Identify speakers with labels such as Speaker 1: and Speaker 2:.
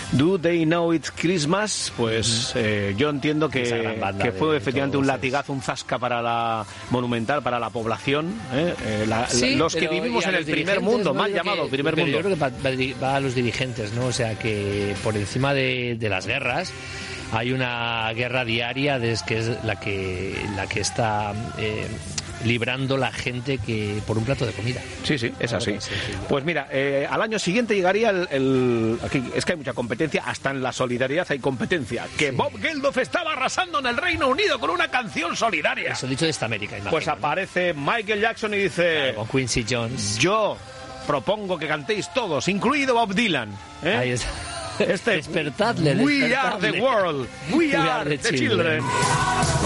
Speaker 1: Do They Know It's Christmas, pues yo entiendo que fue efectivamente un latigazo, un zasca para la Monumental, para la población, los que vivimos en el primer mundo, mal llamado primer mundo.
Speaker 2: Yo creo que va a los dirigentes, ¿no? O sea, que por encima de las guerras hay una guerra diaria que es la que está librando la gente que por un plato de comida.
Speaker 1: Sí, es así. Pues mira, al año siguiente llegaría aquí es que hay mucha competencia, hasta en la solidaridad hay competencia. Que Bob Geldof estaba arrasando en el Reino Unido con una canción solidaria.
Speaker 2: Eso dicho de esta América, imagino.
Speaker 1: Pues aparece Michael Jackson y dice...
Speaker 2: Con Quincy Jones.
Speaker 1: Yo propongo que cantéis todos, incluido Bob Dylan.
Speaker 2: Ahí está.
Speaker 1: Despertadle. We are the world. We are the children.